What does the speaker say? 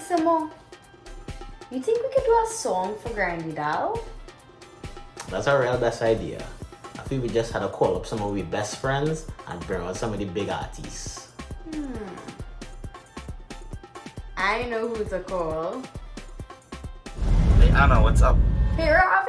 Simo, you think we could do a song for Grandy Doll? That's our real best idea. I think we just had to call up some of our best friends and bring out some of the big artists. I know who to call. Hey Anna, what's up? Hey Raf,